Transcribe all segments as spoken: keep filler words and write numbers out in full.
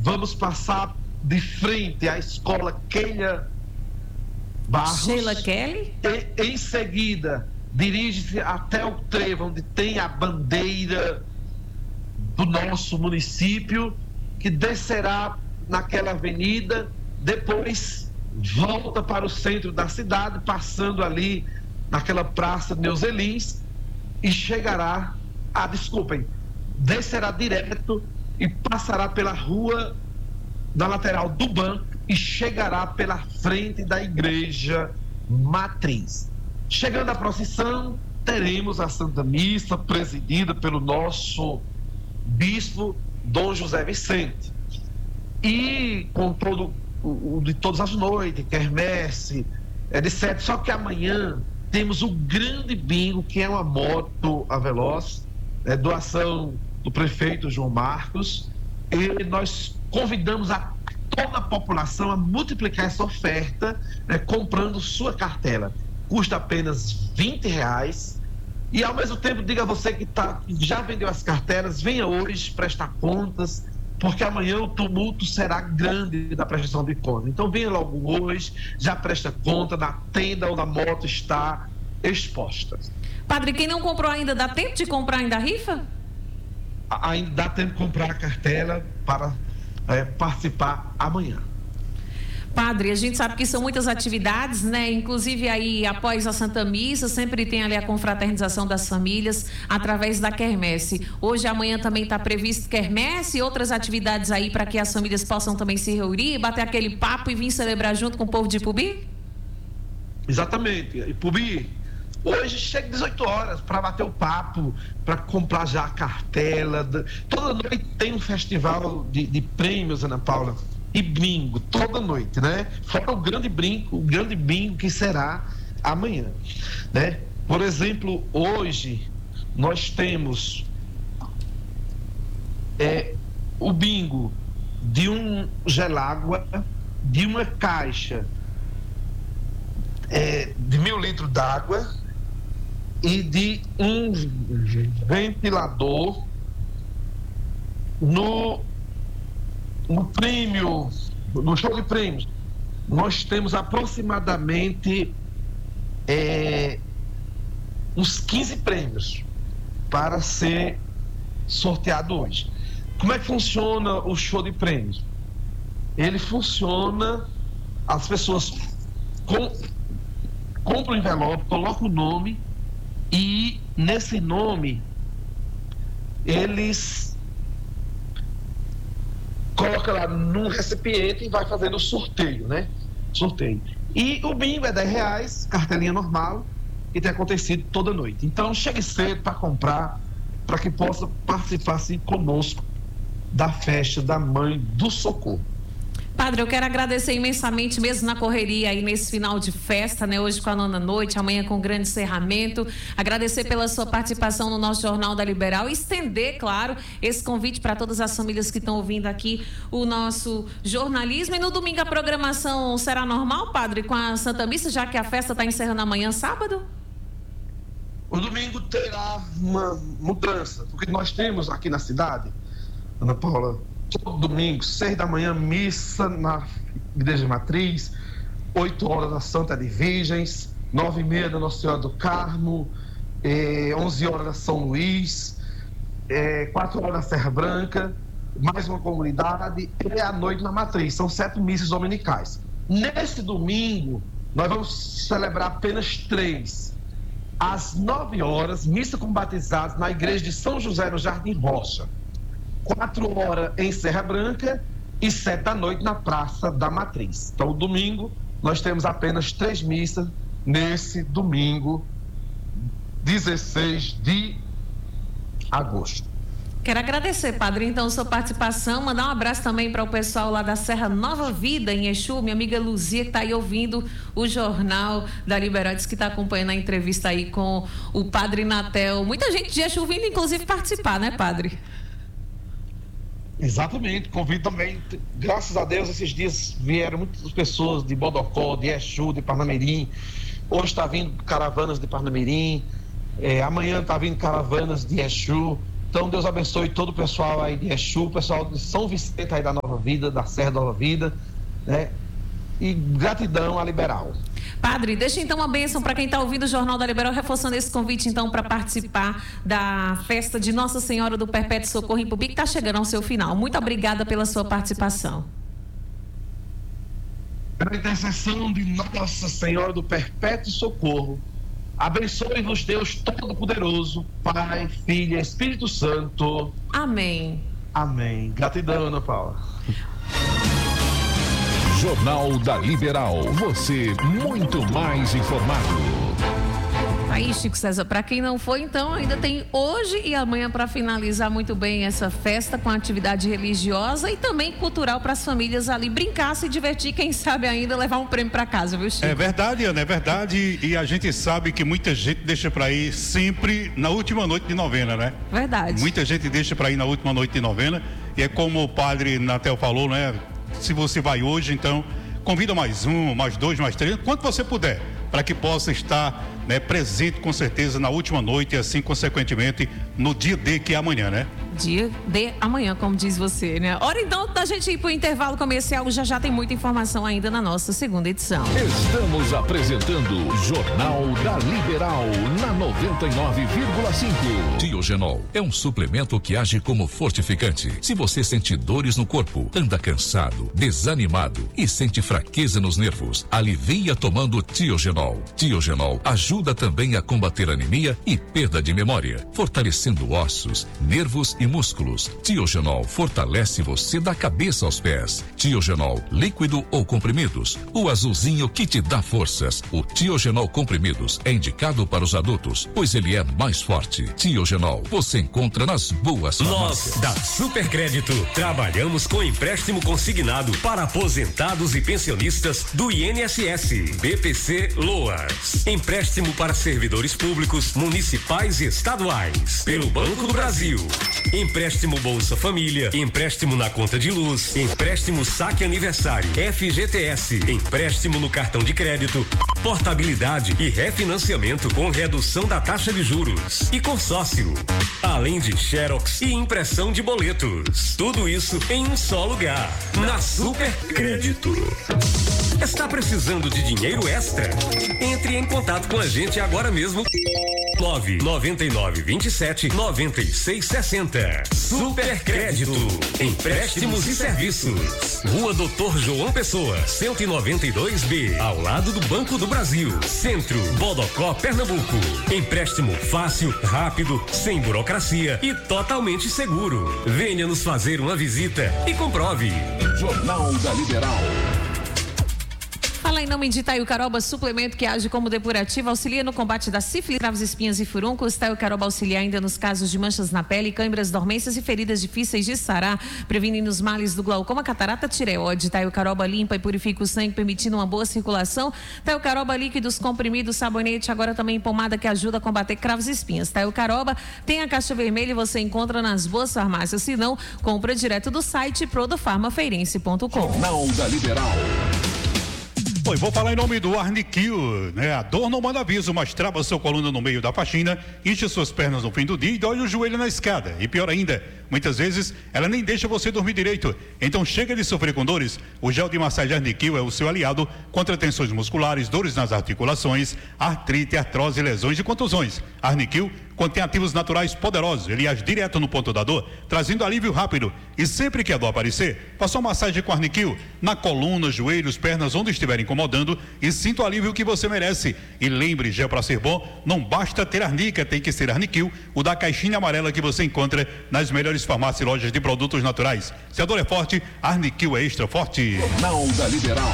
vamos passar de frente à escola Keila Barros. Sheila Kelly? E, em seguida, dirige-se até o trevo, onde tem a bandeira do nosso município, que descerá naquela avenida, depois volta para o centro da cidade, passando ali naquela praça de Neuzelins, e chegará, ah, desculpem, descerá direto e passará pela rua da lateral do banco e chegará pela frente da igreja matriz. Chegando à procissão, teremos a Santa Missa presidida pelo nosso bispo Dom José Vicente. E com todo o, o de todas as noites, quermesse, etcétera. Só que amanhã temos o grande bingo, que é uma moto a Veloz, é, doação do prefeito João Marcos, e nós convidamos a toda a população a multiplicar essa oferta, né, comprando sua cartela. Custa apenas vinte reais. E ao mesmo tempo, diga a você que, tá, que já vendeu as cartelas, venha hoje prestar contas, porque amanhã o tumulto será grande da prestação de contas. Então venha logo hoje, já presta conta, na tenda onde a moto está exposta. Padre, quem não comprou ainda, dá tempo de comprar ainda a rifa? Ainda dá tempo de comprar a cartela para é, participar amanhã. Padre, a gente sabe que são muitas atividades, né? Inclusive aí, após a Santa Missa, sempre tem ali a confraternização das famílias através da quermesse. Hoje, amanhã também está previsto quermesse e outras atividades aí para que as famílias possam também se reunir, bater aquele papo e vir celebrar junto com o povo de Ipubi? Exatamente. Ipubi, hoje chega às dezoito horas para bater o papo, para comprar já a cartela. Toda noite tem um festival de, de prêmios, Ana Paula, e bingo, toda noite, né? Fora o grande brinco, o grande bingo que será amanhã, né? Por exemplo, hoje nós temos é, o bingo de um gelágua, de uma caixa é, de mil litros d'água e de um ventilador no No prêmio, no show de prêmios, nós temos aproximadamente é, uns quinze prêmios para ser sorteado hoje. Como é que funciona o show de prêmios? Ele funciona, as pessoas com, compram o envelope, colocam o nome e nesse nome eles coloca lá num recipiente e vai fazendo o sorteio, né? Sorteio. E o bingo é dez reais, cartelinha normal, e tem acontecido toda noite. Então, chegue cedo para comprar, para que possa participar assim conosco da festa da Mãe do Socorro. Padre, eu quero agradecer imensamente, mesmo na correria aí nesse final de festa, né? Hoje com a nona noite, amanhã com o grande encerramento. Agradecer pela sua participação no nosso Jornal da Liberal e estender, claro, esse convite para todas as famílias que estão ouvindo aqui o nosso jornalismo. E no domingo a programação será normal, Padre, com a Santa Missa, já que a festa está encerrando amanhã, sábado? O domingo terá uma mudança, porque nós temos aqui na cidade, Ana Paula, todo domingo, seis da manhã, missa na Igreja Matriz, oito horas da Santa de Virgens, nove e meia da Nossa Senhora do Carmo, eh, onze horas da São Luís, eh, quatro horas da Serra Branca, mais uma comunidade, e à noite na Matriz. São sete missas dominicais. Neste domingo, nós vamos celebrar apenas três. Às nove horas, missa com batizados na Igreja de São José, no Jardim Rocha. Quatro horas em Serra Branca e sete da noite na Praça da Matriz. Então, domingo, nós temos apenas três missas nesse domingo, dezesseis de agosto. Quero agradecer, Padre, então, sua participação, mandar um abraço também para o pessoal lá da Serra Nova Vida, em Exu, minha amiga Luzia, que está aí ouvindo o Jornal da Liberal, que está acompanhando a entrevista aí com o Padre Natel. Muita gente de Exu vindo, inclusive, participar, né, Padre? Exatamente, convido também, graças a Deus, esses dias vieram muitas pessoas de Bodocó, de Exu, de Parnamirim, hoje está vindo caravanas de Parnamirim, é, amanhã está vindo caravanas de Exu, Então, Deus abençoe todo o pessoal aí de Exu, o pessoal de São Vicente aí da Nova Vida, da Serra da Nova Vida, né? E gratidão à Liberal. Padre, deixa então uma bênção para quem está ouvindo o Jornal da Liberal, reforçando esse convite então para participar da festa de Nossa Senhora do Perpétuo Socorro em Pubi, que está chegando ao seu final. Muito obrigada pela sua participação. Pela intercessão de Nossa Senhora do Perpétuo Socorro, abençoe-vos Deus Todo-Poderoso, Pai, Filho e Espírito Santo. Amém. Amém. Gratidão, Ana Paula. Jornal da Liberal. Você muito mais informado. Aí, Chico César, para quem não foi, então, ainda tem hoje e amanhã para finalizar muito bem essa festa com atividade religiosa e também cultural para as famílias ali brincar, se divertir, quem sabe ainda levar um prêmio para casa, viu, Chico? É verdade, Ana, é verdade. E a gente sabe que muita gente deixa para ir sempre na última noite de novena, né? Verdade. Muita gente deixa para ir na última noite de novena. E é como o padre Natel falou, né? Se você vai hoje, então, convida mais um, mais dois, mais três, quanto você puder, para que possa estar, né, presente com certeza na última noite e assim consequentemente no dia D, que é amanhã, né? Dia de amanhã, como diz você, né? Hora então da gente ir para o intervalo comercial, já já tem muita informação ainda na nossa segunda edição. Estamos apresentando Jornal da Liberal na noventa e nove vírgula cinco. Tiogenol é um suplemento que age como fortificante. Se você sente dores no corpo, anda cansado, desanimado e sente fraqueza nos nervos, alivia tomando Tiogenol. Tiogenol ajuda também a combater anemia e perda de memória, fortalecendo ossos, nervos e músculos. Tiogenol fortalece você da cabeça aos pés. Tiogenol líquido ou comprimidos, o azulzinho que te dá forças. O Tiogenol comprimidos é indicado para os adultos, pois ele é mais forte. Tiogenol você encontra nas boas farmácias. Nós, da Supercrédito, trabalhamos com empréstimo consignado para aposentados e pensionistas do I N S S, B P C Loas. Empréstimo para servidores públicos, municipais e estaduais, pelo Banco do Brasil. Empréstimo Bolsa Família, empréstimo na conta de luz, empréstimo saque aniversário, F G T S, empréstimo no cartão de crédito, portabilidade e refinanciamento com redução da taxa de juros e consórcio, além de xerox e impressão de boletos. Tudo isso em um só lugar, na Supercrédito. Está precisando de dinheiro extra? Entre em contato com a gente agora mesmo. nove nove nove vinte e sete noventa e seis sessenta. Supercrédito. Empréstimos e serviços. Rua Doutor João Pessoa, cento e noventa e dois B, ao lado do Banco do Brasil. Centro, Bodocó, Pernambuco. Empréstimo fácil, rápido, sem burocracia e totalmente seguro. Venha nos fazer uma visita e comprove. Jornal da Liberal. Fala em nome de Taiucaroba, suplemento que age como depurativo, auxilia no combate da sífilis, cravos, espinhas e furúnculos. Taiucaroba auxilia ainda nos casos de manchas na pele, câimbras, dormências e feridas difíceis de sarar, prevenindo os males do glaucoma, catarata, tireoide. Taiucaroba limpa e purifica o sangue, permitindo uma boa circulação. Taiucaroba líquidos, comprimidos, sabonete, agora também pomada que ajuda a combater cravos e espinhas. Taiucaroba tem a caixa vermelha e você encontra nas boas farmácias. Se não, compra direto do site produfarmafeirense ponto com. Jornal da Liberal. Oi, vou falar em nome do Arniquil, né? A dor não manda aviso, mas trava sua coluna no meio da faxina, enche suas pernas no fim do dia e dói o joelho na escada. E pior ainda, muitas vezes ela nem deixa você dormir direito. Então chega de sofrer com dores. O gel de massagem Arniquil é o seu aliado contra tensões musculares, dores nas articulações, artrite, artrose, lesões e contusões. Arniquil contém ativos naturais poderosos. Ele age direto no ponto da dor, trazendo alívio rápido. E sempre que a dor aparecer, faça uma massagem com Arniquil na coluna, joelhos, pernas, onde estiver incomodando e sinta o alívio que você merece. E lembre, gel para ser bom, não basta ter Arnica, tem que ser Arniquil, o da caixinha amarela que você encontra nas melhores farmácias e lojas de produtos naturais. Se a dor é forte, Arniquil é extra forte. Jornal da Liberal.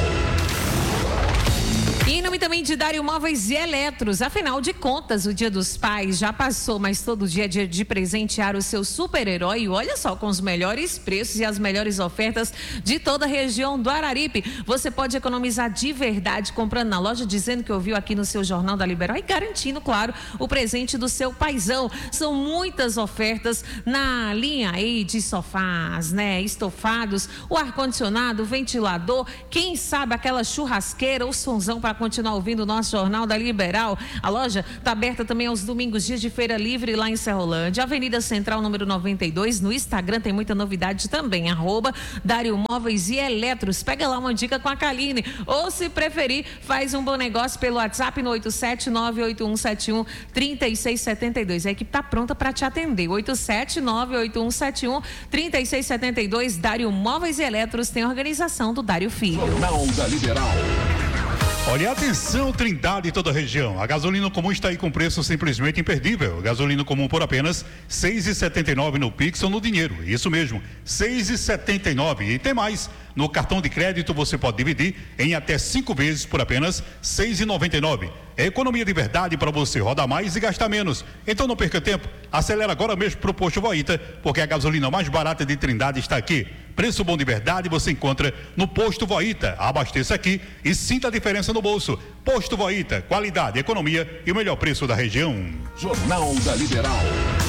E em nome também de Dário Móveis e Eletros, afinal de contas, o Dia dos Pais já passou, mas todo dia é dia de presentear o seu super-herói. E olha só, com os melhores preços e as melhores ofertas de toda a região do Araripe. Você pode economizar de verdade comprando na loja, dizendo que ouviu aqui no seu Jornal da Liberal e garantindo, claro, o presente do seu paizão. São muitas ofertas na linha aí de sofás, né? Estofados, o ar-condicionado, o ventilador, quem sabe aquela churrasqueira, o sonzão para continuar ouvindo o nosso Jornal da Liberal. A loja está aberta também aos domingos, dias de feira livre lá em Serrolândia. Avenida Central, número noventa e dois. No Instagram tem muita novidade também. Arroba Dário Móveis e Eletros. Pega lá uma dica com a Kaline. Ou, se preferir, faz um bom negócio pelo WhatsApp no oito sete nove oito um sete um três seis sete dois. A equipe está pronta para te atender. oito sete nove oito um sete um três seis sete dois. Dário Móveis e Eletros tem organização do Dário Filho. Jornal da Liberal. Olha, atenção, Trindade e toda a região. A gasolina comum está aí com preço simplesmente imperdível. Gasolina comum por apenas seis reais e setenta e nove centavos no Pix ou no dinheiro. Isso mesmo, seis reais e setenta e nove centavos. E tem mais. No cartão de crédito você pode dividir em até cinco vezes por apenas seis reais e noventa e nove centavos. É economia de verdade para você rodar mais e gastar menos. Então não perca tempo. Acelera agora mesmo para o Posto Voita, porque a gasolina mais barata de Trindade está aqui. Preço bom de verdade você encontra no Posto Voita. Abasteça aqui e sinta a diferença no bolso. Posto Voita, qualidade, economia e o melhor preço da região. Jornal da Liberal.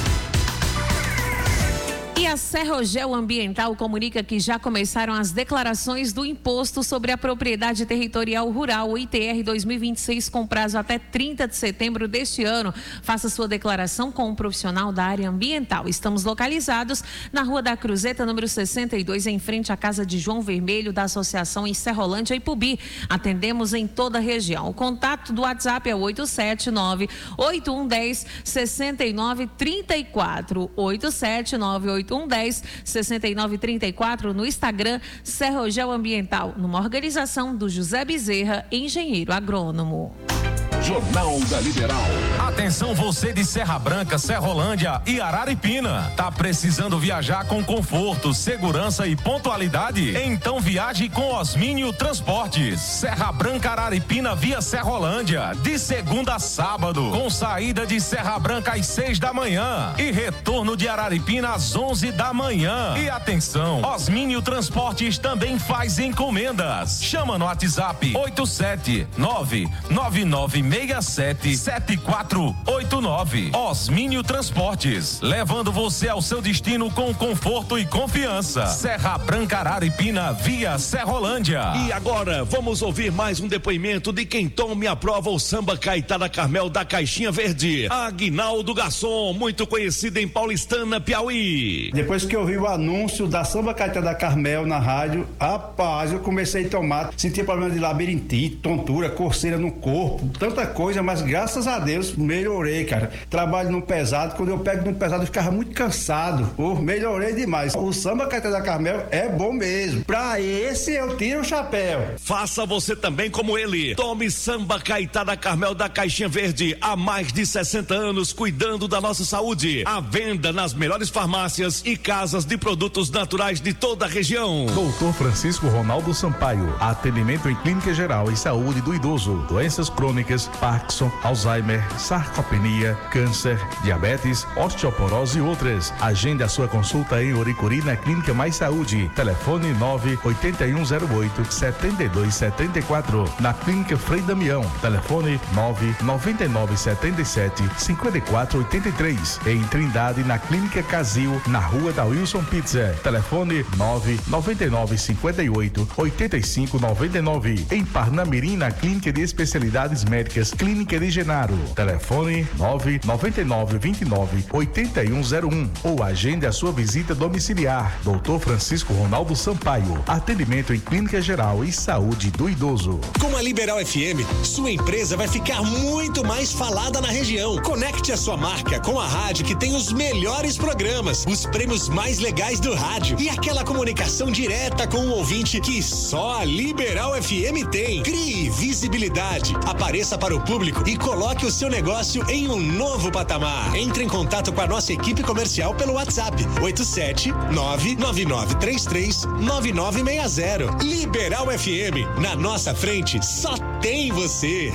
E a Serrogel Ambiental comunica que já começaram as declarações do Imposto sobre a Propriedade Territorial Rural, o I T R dois mil e vinte e seis, com prazo até trinta de setembro deste ano. Faça sua declaração com um profissional da área ambiental. Estamos localizados na Rua da Cruzeta, número sessenta e dois, em frente à Casa de João Vermelho, da Associação em Serrolândia e Pubi. Atendemos em toda a região. O contato do WhatsApp é oito sete nove oito um um zero seis nove três quatro. oito sete nove oito um um zero seis nove três quatro. No Instagram, Serrogel Ambiental, numa organização do José Bezerra, engenheiro agrônomo. Jornal da Liberal. Atenção você de Serra Branca, Serrolândia e Araripina. Tá precisando viajar com conforto, segurança e pontualidade? Então viaje com Osmínio Transportes. Serra Branca, Araripina via Serrolândia, de segunda a sábado, com saída de Serra Branca às seis da manhã e retorno de Araripina às onze da manhã. E atenção, Osmínio Transportes também faz encomendas. Chama no WhatsApp oito sete nove nove nove seis sete sete quatro oito nove. Osmínio Transportes, levando você ao seu destino com conforto e confiança. Serra Branca, Araripina via Serrolândia. E agora vamos ouvir mais um depoimento de quem toma e aprova o samba Caetá da Carmel da Caixinha Verde. Aguinaldo Garçom, muito conhecido em Paulistana, Piauí. Depois que eu vi o anúncio da samba Caetá da Carmel na rádio, rapaz, eu comecei a tomar, sentia problema de labirintite, tontura, coceira no corpo, tanta coisa, mas graças a Deus melhorei, cara. Trabalho no pesado, quando eu pego no pesado eu ficava muito cansado. Oh, melhorei demais. O samba Caetá da Carmel é bom mesmo. Pra esse eu tiro o chapéu. Faça você também como ele. Tome samba Caetá da Carmel da Caixinha Verde há mais de sessenta anos, cuidando da nossa saúde. À venda nas melhores farmácias e casas de produtos naturais de toda a região. Doutor Francisco Ronaldo Sampaio, atendimento em clínica geral e saúde do idoso, doenças crônicas, Parkinson, Alzheimer, sarcopenia, câncer, diabetes, osteoporose e outras. Agende a sua consulta em Oricuri na Clínica Mais Saúde. Telefone nove oito um zero oito sete dois sete quatro. Na Clínica Frei Damião. Telefone nove nove nove sete sete cinco quatro oito três. Em Trindade, na Clínica Casil, na Rua da Wilson Pizza. Telefone nove nove nove cinco oito oito cinco nove nove. Em Parnamirim, na Clínica de Especialidades Médicas Clínica de Genaro. Telefone nove nove nove dois nove oito um zero um ou agende a sua visita domiciliar. Doutor Francisco Ronaldo Sampaio. Atendimento em clínica geral e saúde do idoso. Com a Liberal F M, sua empresa vai ficar muito mais falada na região. Conecte a sua marca com a rádio que tem os melhores programas, os prêmios mais legais do rádio e aquela comunicação direta com o ouvinte que só a Liberal F M tem. Crie visibilidade. Apareça para o público e coloque o seu negócio em um novo patamar. Entre em contato com a nossa equipe comercial pelo WhatsApp oito sete nove nove nove três três nove nove seis zero. Liberal F M, na nossa frente só tem você.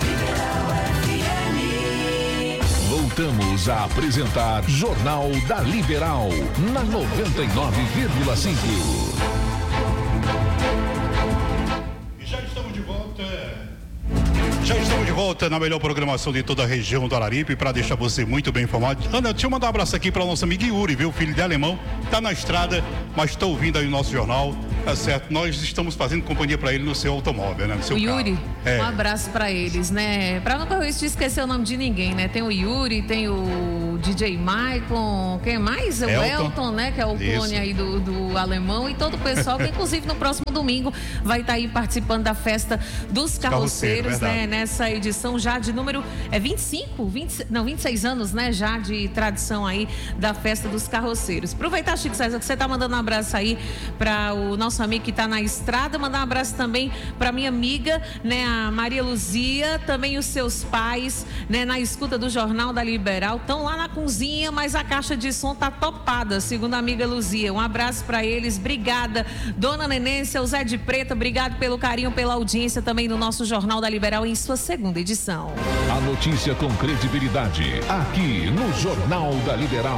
Voltamos a apresentar Jornal da Liberal na noventa e nove vírgula cinco. Já estamos de volta. Já estamos de volta na melhor programação de toda a região do Araripe para deixar você muito bem informado. Ana, deixa eu mandar um abraço aqui para o nosso amigo Yuri, viu? Filho de alemão, tá na estrada, mas está ouvindo aí o nosso jornal. Tá certo, nós estamos fazendo companhia para ele no seu automóvel, né? No seu o Yuri, é. um abraço para eles, né? Para não correr de esquecer o nome de ninguém, né? Tem o Yuri, tem o D J Maicon, quem mais? O Elton, Elton né? Que é o Isso. clone aí do, do alemão e todo o pessoal que, inclusive, no próximo domingo vai estar tá aí participando da festa dos carroceiros, né? Nessa edição já de número é vinte e cinco, vinte, não, vinte e seis anos, né? Já de tradição aí da festa dos carroceiros. Aproveitar, Chico César, que você tá mandando um abraço aí para o nosso amigo que está na estrada, mandar um abraço também para minha amiga, né, a Maria Luzia, também os seus pais, né, na escuta do Jornal da Liberal, estão lá na cozinha, mas a caixa de som tá topada, segundo a amiga Luzia. Um abraço para eles, obrigada, Dona Nenência, o Zé de Preta, obrigado pelo carinho, pela audiência também do nosso Jornal da Liberal em sua segunda edição. A notícia com credibilidade, aqui no Jornal da Liberal.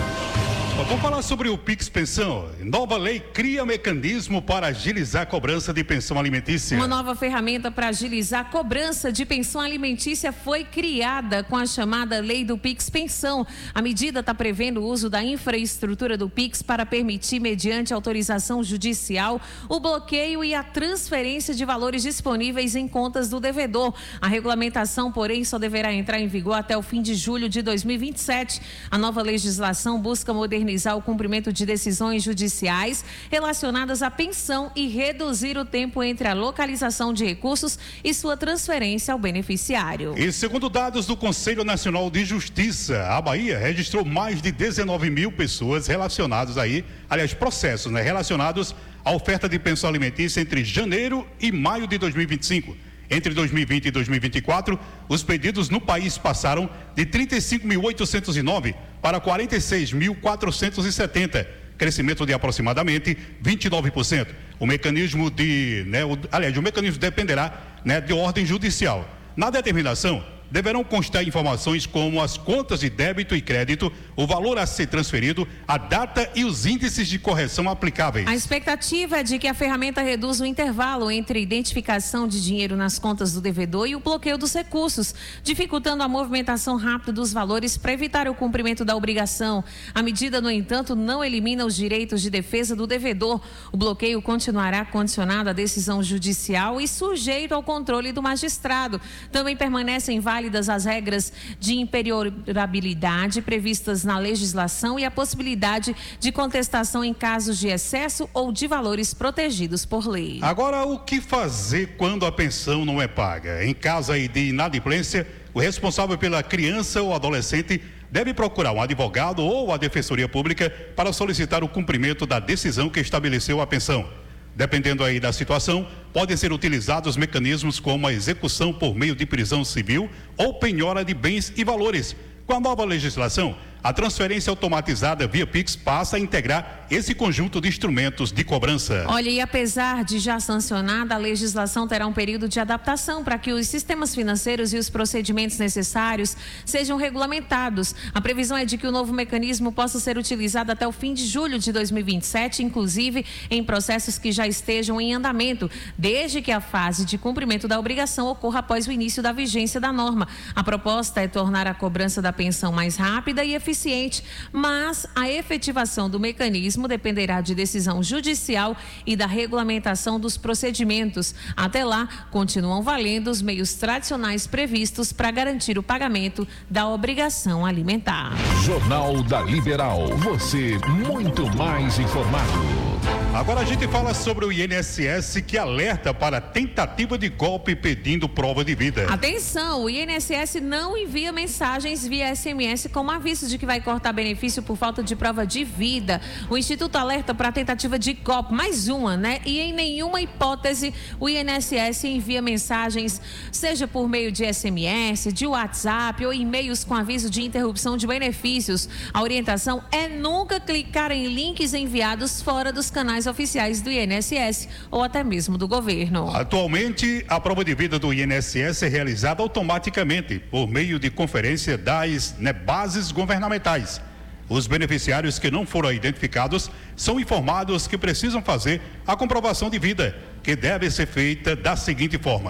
Vamos falar sobre o Pix Pensão. Nova lei cria mecanismo para agilizar a cobrança de pensão alimentícia. Uma nova ferramenta para agilizar a cobrança de pensão alimentícia foi criada com a chamada Lei do Pix Pensão. A medida está prevendo o uso da infraestrutura do Pix para permitir, mediante autorização judicial, o bloqueio e a transferência de valores disponíveis em contas do devedor. A regulamentação, porém, só deverá entrar em vigor até o fim de julho de dois mil e vinte e sete. A nova legislação busca modernizar o cumprimento de decisões judiciais relacionadas à pensão e reduzir o tempo entre a localização de recursos e sua transferência ao beneficiário. E segundo dados do Conselho Nacional de Justiça, a Bahia registrou mais de dezenove mil pessoas relacionadas aí, aliás, processos, né, relacionados à oferta de pensão alimentícia entre janeiro e maio de dois mil e vinte e cinco. Entre dois mil e vinte e dois mil e vinte e quatro, os pedidos no país passaram de trinta e cinco mil oitocentos e nove para quarenta e seis mil quatrocentos e setenta, crescimento de aproximadamente vinte e nove por cento. O mecanismo de, né, o, aliás, o mecanismo dependerá, né, de ordem judicial. Na determinação, deverão constar informações como as contas de débito e crédito, o valor a ser transferido, a data e os índices de correção aplicáveis. A expectativa é de que a ferramenta reduza o intervalo entre a identificação de dinheiro nas contas do devedor e o bloqueio dos recursos, dificultando a movimentação rápida dos valores para evitar o cumprimento da obrigação. A medida, no entanto, não elimina os direitos de defesa do devedor. O bloqueio continuará condicionado à decisão judicial e sujeito ao controle do magistrado. Também permanecem válidas válidas as regras de imperioridade previstas na legislação e a possibilidade de contestação em casos de excesso ou de valores protegidos por lei. Agora, o que fazer quando a pensão não é paga? Em caso aí de inadimplência, o responsável pela criança ou adolescente deve procurar um advogado ou a Defensoria Pública para solicitar o cumprimento da decisão que estabeleceu a pensão. Dependendo aí da situação, podem ser utilizados mecanismos como a execução por meio de prisão civil ou penhora de bens e valores. Com a nova legislação, a transferência automatizada via Pix passa a integrar esse conjunto de instrumentos de cobrança. Olha, e apesar de já sancionada, a legislação terá um período de adaptação para que os sistemas financeiros e os procedimentos necessários sejam regulamentados. A previsão é de que o novo mecanismo possa ser utilizado até o fim de julho de dois mil e vinte e sete, inclusive em processos que já estejam em andamento, desde que a fase de cumprimento da obrigação ocorra após o início da vigência da norma. A proposta é tornar a cobrança da pensão mais rápida e eficiente, mas a efetivação do mecanismo dependerá de decisão judicial e da regulamentação dos procedimentos. Até lá, continuam valendo os meios tradicionais previstos para garantir o pagamento da obrigação alimentar. Jornal da Liberal, você muito mais informado. Agora a gente fala sobre o I N S S que alerta para tentativa de golpe pedindo prova de vida. Atenção, o I N S S não envia mensagens via S M S com aviso de que vai cortar benefício por falta de prova de vida. O Instituto alerta para a tentativa de golpe, mais uma, né? E em nenhuma hipótese o I N S S envia mensagens, seja por meio de S M S, de WhatsApp ou e-mails com aviso de interrupção de benefícios. A orientação é nunca clicar em links enviados fora dos canais oficiais do I N S S ou até mesmo do governo. Atualmente, a prova de vida do I N S S é realizada automaticamente por meio de conferência das, né, bases governamentais. Os beneficiários que não foram identificados são informados que precisam fazer a comprovação de vida, que deve ser feita da seguinte forma: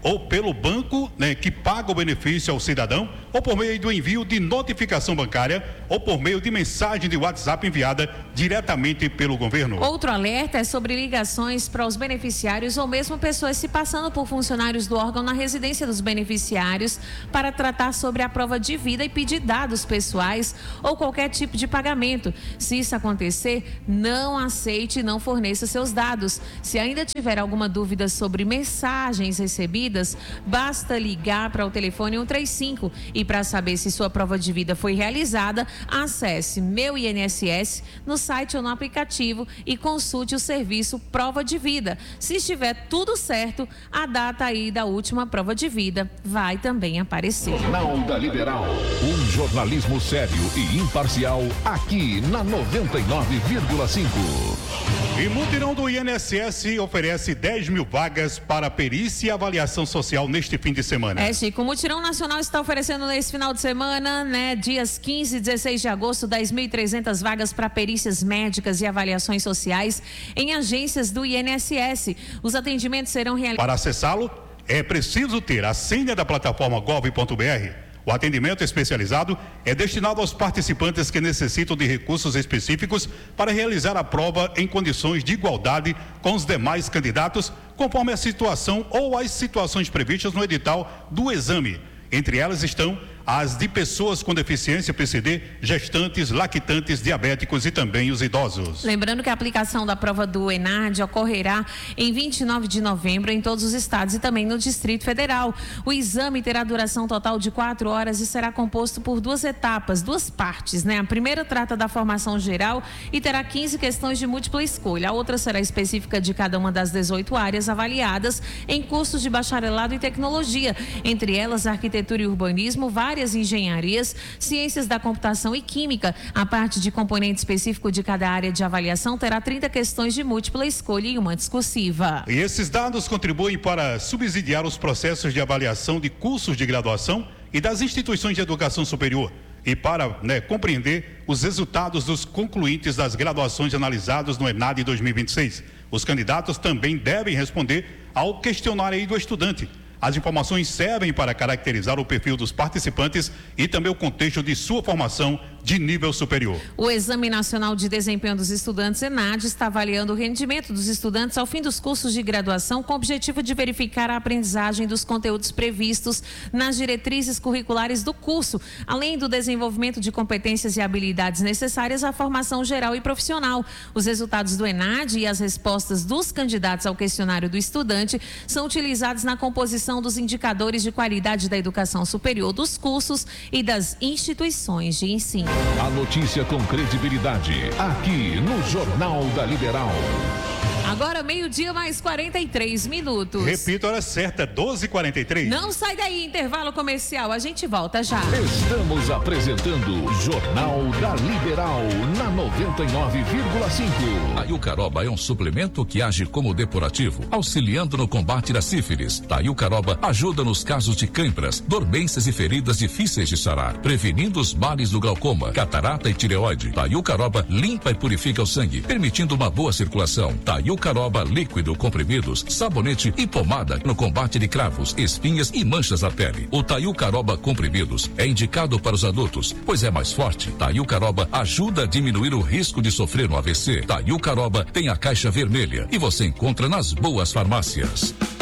ou pelo banco, né, que paga o benefício ao cidadão, ou por meio do envio de notificação bancária, ou por meio de mensagem de WhatsApp enviada diretamente pelo governo. Outro alerta é sobre ligações para os beneficiários ou mesmo pessoas se passando por funcionários do órgão na residência dos beneficiários para tratar sobre a prova de vida e pedir dados pessoais ou qualquer tipo de pagamento. Se isso acontecer, não aceite e não forneça seus dados. Se ainda tiver alguma dúvida sobre mensagens recebidas, basta ligar para o telefone um três cinco e para saber se sua prova de vida foi realizada, acesse Meu I N S S no site ou no aplicativo e consulte o serviço Prova de Vida. Se estiver tudo certo, a data aí da última prova de vida vai também aparecer. Jornal da Liberal, um jornalismo sério e imparcial aqui na noventa e nove vírgula cinco. E mutirão do I N S S oferece dez mil vagas para perícia e avaliação social neste fim de semana. É, Chico, o Mutirão Nacional está oferecendo nesse final de semana, né, dias quinze e dezesseis de agosto, dez mil e trezentas vagas para perícias médicas e avaliações sociais em agências do I N S S. Os atendimentos serão realizados. Para acessá-lo, é preciso ter a senha da plataforma gov ponto br. O atendimento especializado é destinado aos participantes que necessitam de recursos específicos para realizar a prova em condições de igualdade com os demais candidatos, conforme a situação ou as situações previstas no edital do exame. Entre elas estão as de pessoas com deficiência P C D, gestantes, lactantes, diabéticos e também os idosos. Lembrando que a aplicação da prova do ENAD ocorrerá em vinte e nove de novembro em todos os estados e também no Distrito Federal. O exame terá duração total de quatro horas e será composto por duas etapas, duas partes, né? A primeira trata da formação geral e terá quinze questões de múltipla escolha. A outra será específica de cada uma das dezoito áreas avaliadas em cursos de bacharelado e tecnologia, entre elas arquitetura e urbanismo, várias várias engenharias, ciências da computação e química. A parte de componente específico de cada área de avaliação terá trinta questões de múltipla escolha e uma discursiva. E esses dados contribuem para subsidiar os processos de avaliação de cursos de graduação e das instituições de educação superior e para, né, compreender os resultados dos concluintes das graduações analisados no ENAD dois mil e vinte e seis. Os candidatos também devem responder ao questionário aí do estudante. As informações servem para caracterizar o perfil dos participantes e também o contexto de sua formação de nível superior. O Exame Nacional de Desempenho dos Estudantes, ENAD, está avaliando o rendimento dos estudantes ao fim dos cursos de graduação com o objetivo de verificar a aprendizagem dos conteúdos previstos nas diretrizes curriculares do curso, além do desenvolvimento de competências e habilidades necessárias à formação geral e profissional. Os resultados do ENAD e as respostas dos candidatos ao questionário do estudante são utilizados na composição dos indicadores de qualidade da educação superior dos cursos e das instituições de ensino. A notícia com credibilidade, aqui no Jornal da Liberal. Agora meio-dia mais quarenta e três minutos. Repito, a hora certa, doze e quarenta e três. Não sai daí, intervalo comercial, a gente volta já. Estamos apresentando Jornal da Liberal na noventa e nove vírgula cinco. Taiucaroba é um suplemento que age como depurativo, auxiliando no combate da sífilis. Taiucaroba ajuda nos casos de câimbras, dormências e feridas difíceis de sarar, prevenindo os males do glaucoma, catarata e tireoide. Taiucaroba limpa e purifica o sangue, permitindo uma boa circulação. Taiucaroba líquido, comprimidos, sabonete e pomada no combate de cravos, espinhas e manchas na pele. O Taiucaroba comprimidos é indicado para os adultos, pois é mais forte. Taiucaroba ajuda a diminuir o risco de sofrer um A V C. Taiucaroba tem a caixa vermelha e você encontra nas boas farmácias.